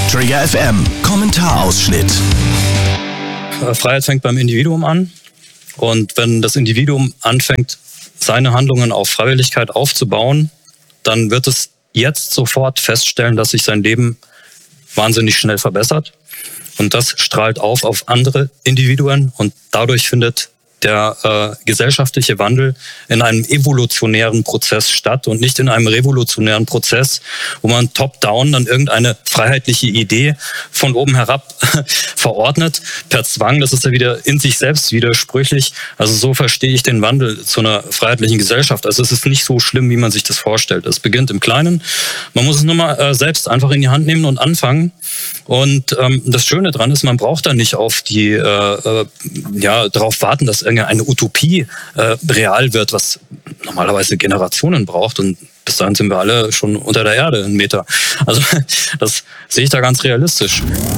Trigger FM Kommentarausschnitt. Freiheit fängt beim Individuum an. Und wenn das Individuum anfängt, seine Handlungen auf Freiwilligkeit aufzubauen, dann wird es jetzt sofort feststellen, dass sich sein Leben wahnsinnig schnell verbessert. Und das strahlt auf andere Individuen und dadurch findet der gesellschaftliche Wandel in einem evolutionären Prozess statt und nicht in einem revolutionären Prozess, wo man top-down dann irgendeine freiheitliche Idee von oben herab verordnet, per Zwang. Das ist ja wieder in sich selbst widersprüchlich. Also so verstehe ich den Wandel zu einer freiheitlichen Gesellschaft. Also es ist nicht so schlimm, wie man sich das vorstellt. Es beginnt im Kleinen. Man muss es nur mal selbst einfach in die Hand nehmen und anfangen. Und das Schöne dran ist, man braucht da nicht auf die darauf warten, dass irgendeine Utopie real wird, was normalerweise Generationen braucht. Und bis dahin sind wir alle schon unter der Erde, 1 Meter. Also das sehe ich da ganz realistisch.